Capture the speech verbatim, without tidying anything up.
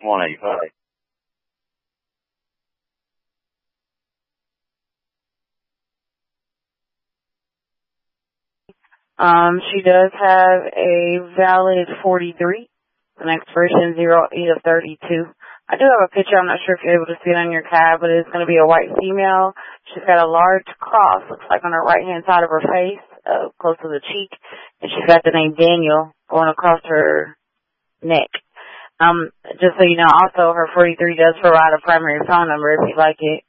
one eighty-five. Um, she does have a valid forty-three, an expiration zero eight of thirty-two. I do have a picture. I'm not sure if you're able to see it on your cab, but it's going to be a white female. She's got a large cross, looks like on her right-hand side of her face, uh, close to the cheek, and she's got the name Daniel going across her neck. Um, just so you know, also her forty-three does provide a primary phone number if you'd like it.